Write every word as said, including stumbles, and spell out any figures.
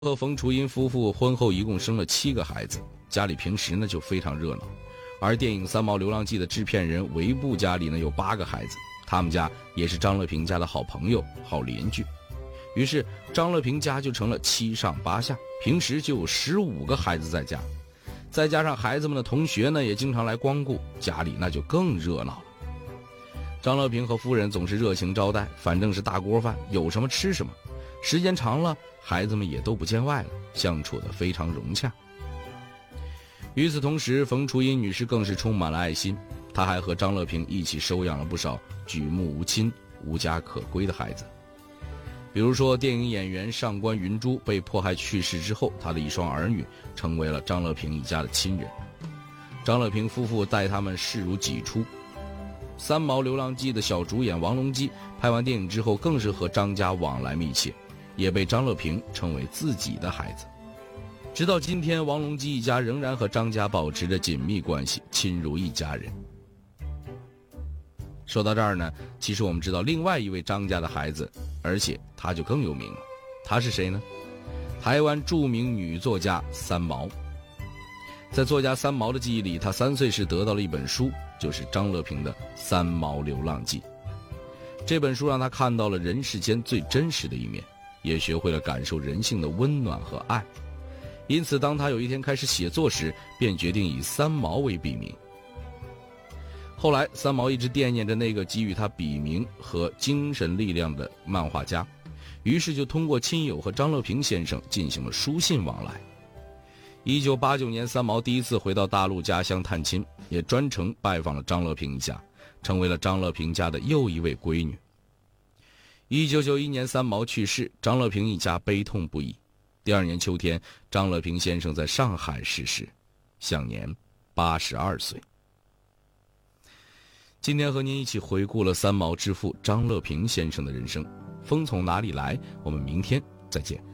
和冯雏英夫妇婚后一共生了七个孩子，家里平时呢就非常热闹。而电影《三毛流浪记》的制片人韦布家里呢有八个孩子，他们家也是张乐平家的好朋友、好邻居。于是张乐平家就成了七上八下，平时就有十五个孩子在家，再加上孩子们的同学呢也经常来光顾，家里那就更热闹了。张乐平和夫人总是热情招待，反正是大锅饭，有什么吃什么。时间长了，孩子们也都不见外了，相处得非常融洽。与此同时，冯雏英女士更是充满了爱心，她还和张乐平一起收养了不少举目无亲、无家可归的孩子。比如说，电影演员上官云珠被迫害去世之后，她的一双儿女成为了张乐平一家的亲人。张乐平夫妇待他们视如己出。三毛流浪记的小主演王隆基拍完电影之后，更是和张家往来密切，也被张乐平称为自己的孩子。直到今天，王隆基一家仍然和张家保持着紧密关系，亲如一家人。说到这儿呢，其实我们知道另外一位张家的孩子，而且他就更有名了。他是谁呢？台湾著名女作家三毛。在作家三毛的记忆里，他三岁时得到了一本书，就是张乐平的《三毛流浪记》。这本书让他看到了人世间最真实的一面，也学会了感受人性的温暖和爱。因此当他有一天开始写作时，便决定以三毛为笔名。后来三毛一直惦念着那个给予他笔名和精神力量的漫画家，于是就通过亲友和张乐平先生进行了书信往来。一九八九年，三毛第一次回到大陆家乡探亲，也专程拜访了张乐平一家，成为了张乐平家的又一位闺女。一九九一年，三毛去世，张乐平一家悲痛不已。第二年秋天，张乐平先生在上海逝世，享年八十二岁。今天和您一起回顾了三毛之父张乐平先生的人生，风从哪里来？我们明天再见。